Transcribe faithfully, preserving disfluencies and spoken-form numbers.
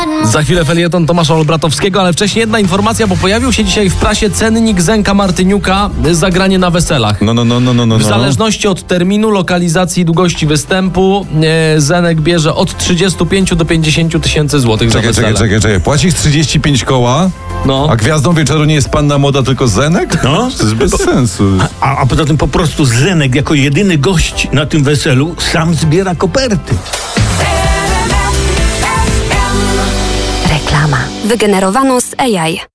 Za chwilę felieton Tomasza Olbratowskiego, ale wcześniej jedna informacja, bo pojawił się dzisiaj w prasie cennik Zenka Martyniuka za granie na weselach. No, no, no, no, no, no. W zależności od terminu, lokalizacji i długości występu e, Zenek bierze od trzydziestu pięciu do pięćdziesięciu tysięcy złotych za Czekaj, wesele. czekaj, czekaj, czekaj. Płacisz trzydzieści pięć koła, No. a gwiazdą wieczoru nie jest panna moda, tylko Zenek? No. To jest bez sensu. A, a poza tym po prostu Zenek jako jedyny gość na tym weselu sam zbiera koperty. Reklama wygenerowana z A I.